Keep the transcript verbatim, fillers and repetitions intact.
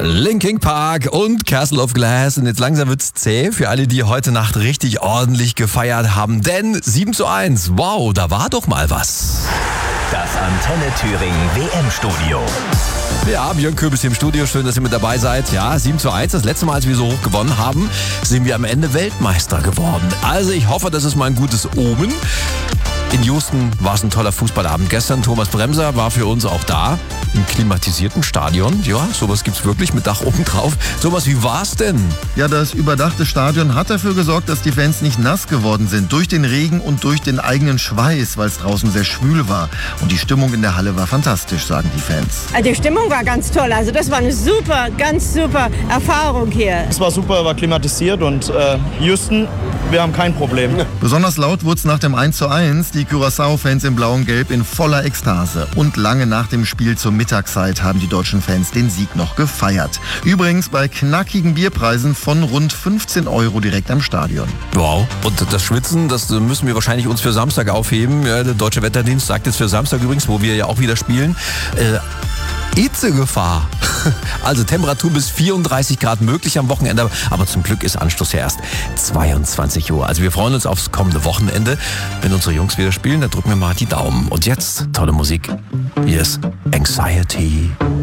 Linkin Park und Castle of Glass. Und jetzt langsam wird's zäh für alle, die heute Nacht richtig ordentlich gefeiert haben. Denn sieben zu eins, wow, da war doch mal was. Das Antenne Thüringen W M-Studio. Ja, Björn Köbis hier im Studio. Schön, dass ihr mit dabei seid. Ja, sieben zu eins. Das letzte Mal, als wir so hoch gewonnen haben, sind wir am Ende Weltmeister geworden. Also ich hoffe, das ist mal ein gutes Omen. In Houston war es ein toller Fußballabend gestern. Thomas Bremser war für uns auch da. Im klimatisierten Stadion. Ja, sowas gibt's wirklich mit Dach oben drauf. Thomas, wie war's denn? Ja, das überdachte Stadion hat dafür gesorgt, dass die Fans nicht nass geworden sind. Durch den Regen und durch den eigenen Schweiß, weil es draußen sehr schwül war. Und die Stimmung in der Halle war fantastisch, sagen die Fans. Die Stimmung war ganz toll. Also das war eine super, ganz super Erfahrung hier. Es war super, war klimatisiert und äh, Houston, wir haben kein Problem. Besonders laut wurde es nach dem eins zu eins. Die Curaçao-Fans in Blau und Gelb in voller Ekstase. Und lange nach dem Spiel zur Mittagszeit haben die deutschen Fans den Sieg noch gefeiert. Übrigens bei knackigen Bierpreisen von rund fünfzehn Euro direkt am Stadion. Wow. Und das Schwitzen, das müssen wir wahrscheinlich uns für Samstag aufheben. Ja, der Deutsche Wetterdienst sagt jetzt für Samstag übrigens, wo wir ja auch wieder spielen, äh, Hitzegefahr. Also Temperatur bis vierunddreißig Grad möglich am Wochenende, aber zum Glück ist Anschluss ja erst zweiundzwanzig Uhr. Also wir freuen uns aufs kommende Wochenende. Wenn unsere Jungs wieder spielen, dann drücken wir mal die Daumen. Und jetzt tolle Musik. Hier ist Anxiety.